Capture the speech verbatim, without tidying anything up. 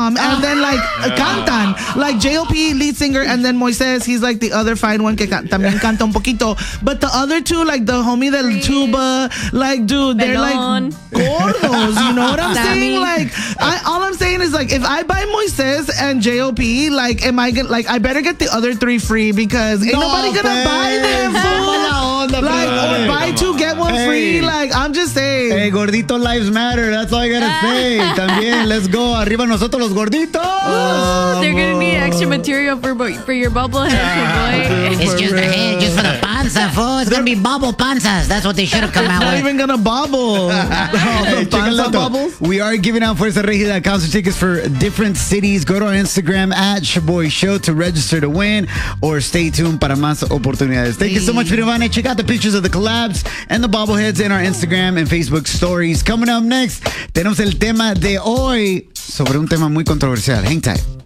mom, and then like cantan. Like J L P, lead singer, and then Moises, he's like the other fine one que can- también canta un poquito. But the other two, like the homie del tuba, like dude, they're Pelon. like gordos. You know what I'm Sammy. saying? Like, I, all I'm saying is like, if I buy Moises and J O P, like, am I gonna like? I better get the other three free because ain't No, nobody gonna pues. buy them. Mala onda, Fool. Like, pues. or buy two get one Hey. free. Like, I'm just saying. Hey, gordito lives matter. That's all I gotta say. También, let's go. Arriba nosotros los gorditos. They're gonna need extra material for bo- for your bubblehead, boy. It's just the head, just for the panza, fool. It's gonna be bubble panzas. That's what they should have come out Not with. even gonna bobble. Hey, The check panza it out, bubbles. though. We are giving out Fuerza Regida concert tickets for different cities. Go to our Instagram at Shaboy Show to register to win, or stay tuned para más oportunidades. Thank you so much, Virivane. Check out the pictures of the collabs and the bobbleheads in our Instagram and Facebook stories. Coming up next, tenemos el tema de hoy sobre un tema muy controversial. Hang tight.